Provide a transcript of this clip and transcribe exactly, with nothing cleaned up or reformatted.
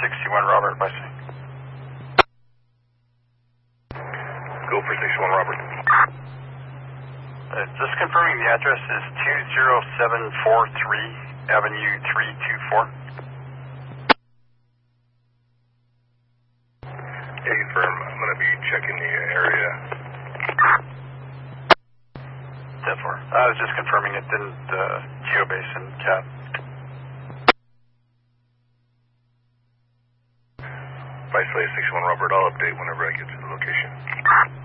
sixty-one Robert, bye. Go for sixty-one Robert. Uh, just confirming the address is two zero seven four three Avenue three two four. Yeah, confirm. I'm going to be checking the area. ten four. I was just confirming it in the geobase and cat. Vice sixty-one Robert, I'll update whenever I get to the location.